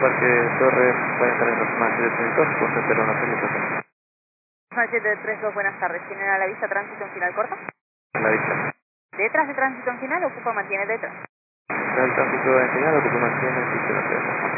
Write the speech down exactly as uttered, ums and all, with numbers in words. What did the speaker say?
Parque Torres, cuarenta minutos más siete treinta y dos, con cero uno seis. siete tres dos, buenas tardes. ¿Tienen a la vista tránsito en final corto? A la vista. ¿Detrás de tránsito en final o ocupa mantiene detrás? El tránsito en señal, ocupa mantiene,